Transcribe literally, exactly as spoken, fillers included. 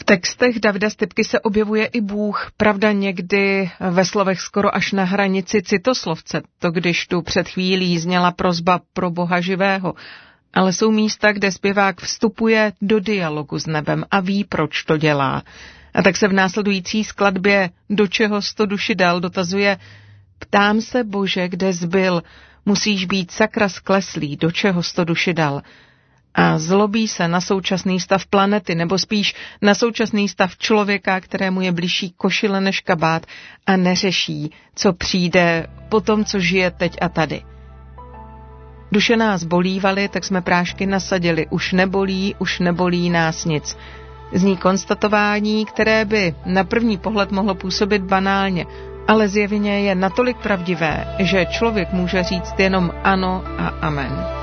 V textech Davida Stipky se objevuje i Bůh, pravda někdy ve slovech skoro až na hranici citoslovce, to když tu před chvílí zněla prosba pro Boha živého, ale jsou místa, kde zpěvák vstupuje do dialogu s nebem a ví, proč to dělá. A tak se v následující skladbě Do čeho sto duši dal dotazuje: Ptám se, Bože, kde zbyl, musíš být sakra skleslý, do čeho sto duši dal. A zlobí se na současný stav planety, nebo spíš na současný stav člověka, kterému je bližší košile než kabát, a neřeší, co přijde po tom, co žije teď a tady. Duše nás bolívaly, tak jsme prášky nasadili. Už nebolí, už nebolí nás nic. Zní konstatování, které by na první pohled mohlo působit banálně, ale zjevně je natolik pravdivé, že člověk může říct jenom ano a amen.